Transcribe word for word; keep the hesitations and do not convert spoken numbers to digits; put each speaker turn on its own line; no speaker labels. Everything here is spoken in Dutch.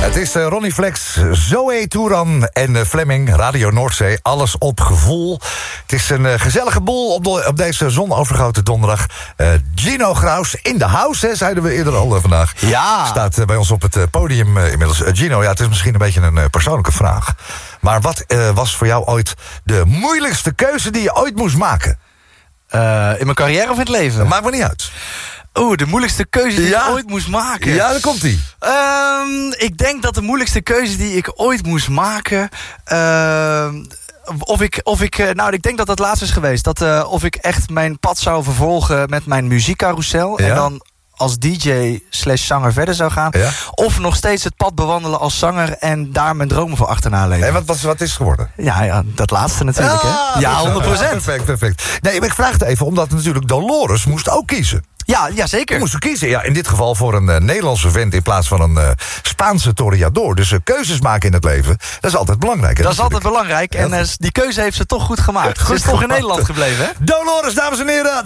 Het is uh, Ronnie Flex, Zoe Touran en uh, Fleming, Radio Noordzee. Alles op gevoel. Het is een uh, gezellige boel op, de, op deze zonovergoten donderdag. Uh, Gino Graus in de house, hè, zeiden we eerder al uh, vandaag.
Ja.
Staat uh, bij ons op het uh, podium uh, inmiddels. Uh, Gino, ja, het is misschien een beetje een uh, persoonlijke vraag. Maar wat uh, was voor jou ooit de moeilijkste keuze die je ooit moest maken?
Uh, in mijn carrière of in het leven?
Dat maakt me niet uit.
Oeh, de moeilijkste keuze die
Ja.
ik ooit moest maken.
Ja, daar komt-ie.
Um, ik denk dat de moeilijkste keuze die ik ooit moest maken... Uh, of ik, of ik, uh, nou, ik denk dat dat laatst is geweest. Dat uh, of ik echt mijn pad zou vervolgen met mijn muziekcarousel.
Ja.
En dan als D J slash zanger verder zou gaan.
Ja.
Of nog steeds het pad bewandelen als zanger en daar mijn dromen voor achterna leven.
En wat, wat, wat is het geworden?
Ja, ja, dat laatste natuurlijk,
Ah,
hè? Ja,
dat is-
honderd procent.
ja, perfect, perfect. Nee, maar ik vraag het even, omdat natuurlijk Dolores moest ook kiezen.
Ja, ja,
Je
zeker.
moest kiezen, ja, in dit geval voor een uh, Nederlandse vent in plaats van een uh, Spaanse toreador. Dus uh, keuzes maken in het leven, dat is altijd belangrijk. Hè,
Dat is altijd
natuurlijk.
belangrijk. En
Ja.
uh, die keuze heeft ze toch goed gemaakt.
Goed
ze is toch in
gemaakt.
Nederland gebleven, hè?
Dolores, dames en heren.